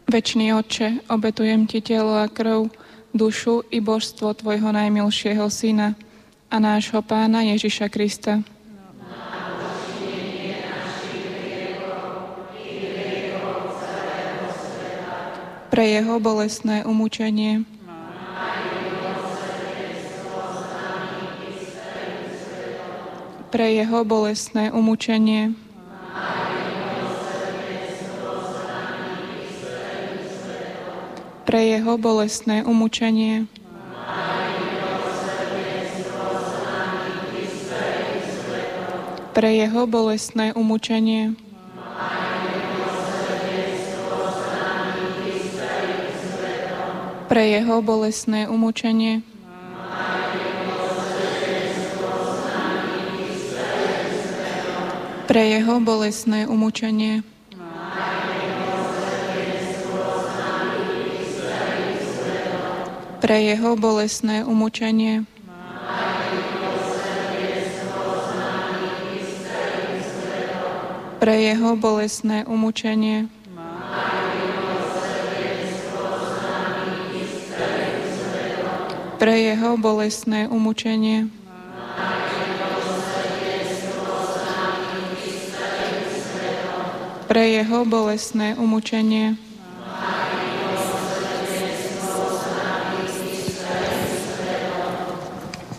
Večný Otče, obetujem Ti telo a krv, dušu i božstvo Tvojho najmilšieho Syna a nášho Pána Ježiša Krista. Pre jeho bolestné umúčenie. Pre jeho bolestné umúčenie. Pre jeho bolestné umúčenie. Pre jeho bolestné umúčenie. Pre jeho bolestné umúčenie. Pre jeho bolestné umúčenie. Pre jeho bolestné umúčenie. Pre jeho bolestné umúčenie. Pre jeho bolestné umúčenie. Pre jeho bolestné umúčenie.